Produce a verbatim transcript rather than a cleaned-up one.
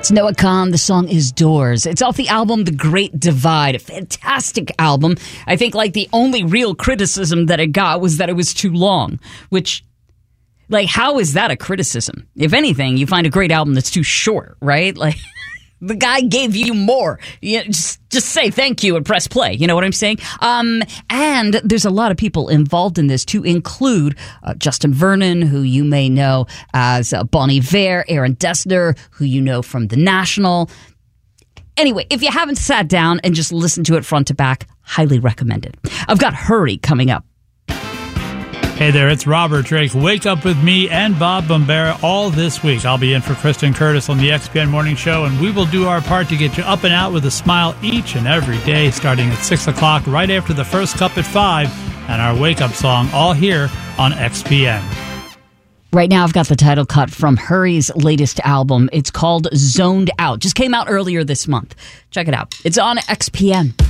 It's Noah Kahan. The song is Doors. It's off the album The Great Divide, a fantastic album. I think like the only real criticism that it got was that it was too long, which, like, how is that a criticism? If anything, you find a great album that's too short, right? Like, the guy gave you more. You know, just, just say thank you and press play. You know what I'm saying? Um, and there's a lot of people involved in this, to include uh, Justin Vernon, who you may know as uh, Bon Iver, Aaron Dessner, who you know from The National. Anyway, if you haven't sat down and just listened to it front to back, highly recommend it. I've got Hurry coming up. Hey there, it's Robert Drake. Wake up with me and Bob Bombera all this week. I'll be in for Kristen Curtis on the X P N Morning Show, and we will do our part to get you up and out with a smile each and every day, starting at six o'clock, right after the first cup at five, and our wake-up song, all here on X P N. Right now, I've got the title cut from Hurry's latest album. It's called Zoned Out. Just came out earlier this month. Check it out. It's on X P N.